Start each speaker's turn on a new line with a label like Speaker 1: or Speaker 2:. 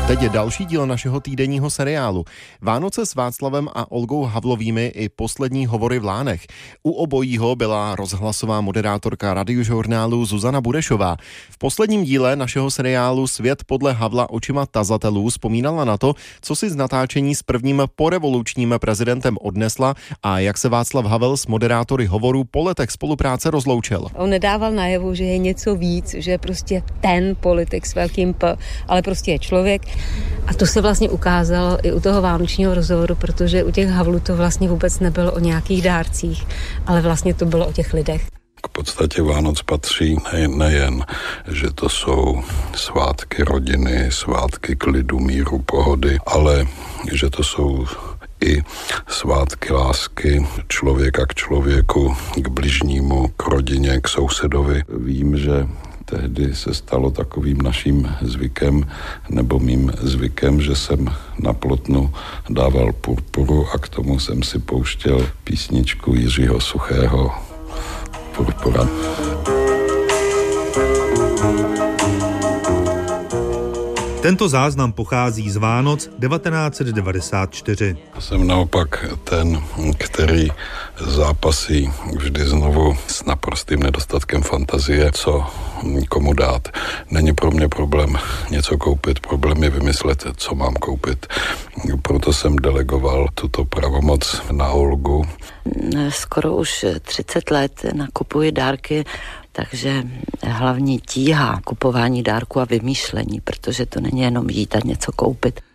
Speaker 1: Teď je další díl našeho týdenního seriálu. Vánoce s Václavem a Olgou Havlovými i poslední hovory v Lánech. U obojího byla rozhlasová moderátorka Radiožurnálu Zuzana Burešová. V posledním díle našeho seriálu Svět podle Havla očima tazatelů vzpomínala na to, co si z natáčení s prvním porevolučním prezidentem odnesla a jak se Václav Havel s moderátory hovorů po letech spolupráce rozloučil.
Speaker 2: On nedával najevu, že je něco víc, že je prostě ten politik s velkým P, ale prostě je člověk. A to se vlastně ukázalo i u toho vánočního rozhovoru, protože u těch Havlů to vlastně vůbec nebylo o nějakých dárcích, ale vlastně to bylo o těch lidech.
Speaker 3: K podstatě Vánoc patří nejen, že to jsou svátky rodiny, svátky klidu, míru, pohody, ale že to jsou i svátky lásky člověka k člověku, k bližnímu, k rodině, k sousedovi. Vím, že tehdy se stalo takovým naším zvykem, nebo mým zvykem, že jsem na plotnu dával purpuru a k tomu jsem si pouštěl písničku Jiřího Suchého Purpura.
Speaker 4: Tento záznam pochází z Vánoc 1994.
Speaker 3: Jsem naopak ten, který zápasí vždy znovu s naprostým nedostatkem fantazie, co komu dát. Není pro mě problém něco koupit, problém je vymyslet, co mám koupit. Proto jsem delegoval tuto pravomoc na Olgu.
Speaker 5: Skoro už 30 let nakupuji dárky, takže hlavní tíha kupování dárku a vymýšlení, protože to není jenom jít a něco koupit.